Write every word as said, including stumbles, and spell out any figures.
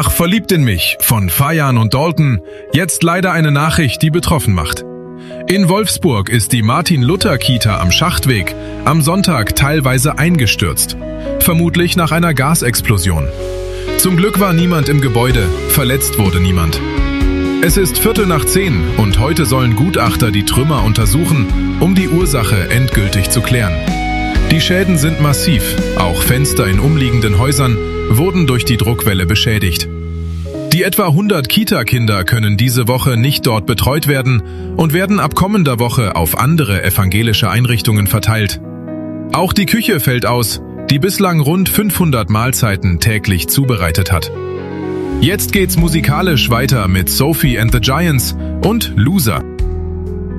Nach Verliebt in mich von Fayan und Dalton jetzt leider eine Nachricht, die betroffen macht. In Wolfsburg ist die Martin-Luther-Kita am Schachtweg am Sonntag teilweise eingestürzt, vermutlich nach einer Gasexplosion. Zum Glück war niemand im Gebäude, verletzt wurde niemand. Es ist Viertel nach zehn und heute sollen Gutachter die Trümmer untersuchen, um die Ursache endgültig zu klären. Die Schäden sind massiv, auch Fenster in umliegenden Häusern wurden durch die Druckwelle beschädigt. Die etwa hundert Kita-Kinder können diese Woche nicht dort betreut werden und werden ab kommender Woche auf andere evangelische Einrichtungen verteilt. Auch die Küche fällt aus, die bislang rund fünfhundert Mahlzeiten täglich zubereitet hat. Jetzt geht's musikalisch weiter mit Sophie and the Giants und Loser.